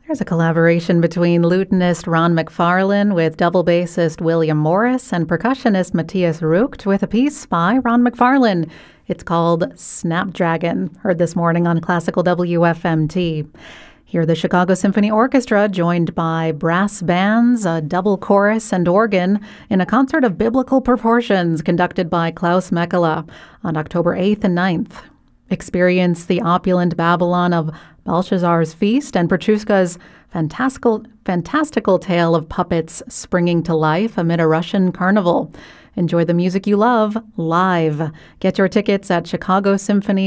There's a collaboration between lutenist Ron McFarlane with double bassist William Morris and percussionist Matthias Rucht with a piece by Ron McFarlane. It's called Snapdragon, heard this morning on Classical WFMT. Hear the Chicago Symphony Orchestra joined by brass bands, a double chorus, and organ in a concert of biblical proportions conducted by Klaus Mekela on October 8th and 9th. Experience the opulent Babylon of Belshazzar's feast and Petrushka's fantastical tale of puppets springing to life amid a Russian carnival. Enjoy the music you love live. Get your tickets at Chicago Symphony